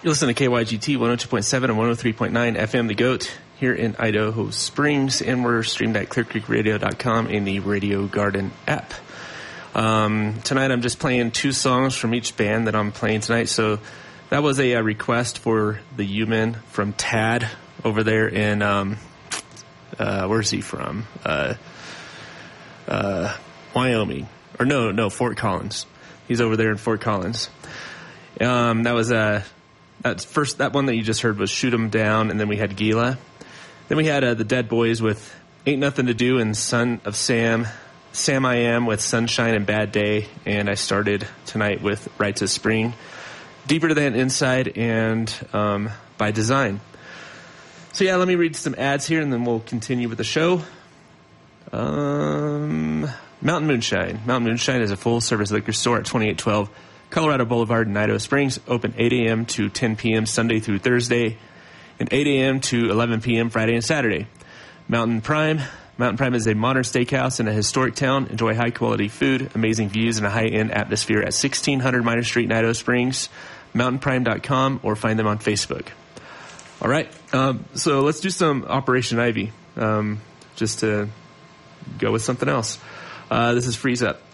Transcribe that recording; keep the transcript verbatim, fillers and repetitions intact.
You listen to K Y G T one oh two point seven and one oh three point nine F M The Goat here in Idaho Springs, and we're streamed at clear creek radio dot com in the Radio Garden app. Um, tonight I'm just playing two songs from each band that I'm playing tonight. So that was a, a request for the U-Men from Tad over there in, um, uh, where's he from? Uh, uh, Wyoming. Or no, no, Fort Collins. He's over there in Fort Collins. Um, that was a... That's first, that one that you just heard was Shoot 'Em Down, and then we had Gila. Then we had uh, the Dead Boys with Ain't Nothing to Do and Son of Sam. Sam I Am with Sunshine and Bad Day. And I started tonight with Rites of Spring, Deeper Than Inside, and um, By Design. So yeah, let me read some ads here, and then we'll continue with the show. Um, Mountain Moonshine. Mountain Moonshine is a full-service liquor store at twenty-eight twelve Colorado Boulevard in Idaho Springs, open eight a.m. to ten p.m. Sunday through Thursday, and eight a.m. to eleven p.m. Friday and Saturday. Mountain Prime. Mountain Prime is a modern steakhouse in a historic town. Enjoy high-quality food, amazing views, and a high-end atmosphere at sixteen hundred Minor Street in Idaho Springs, mountain prime dot com, or find them on Facebook. All right, um, so let's do some Operation Ivy, um, just to go with something else. Uh, this is Freeze Up.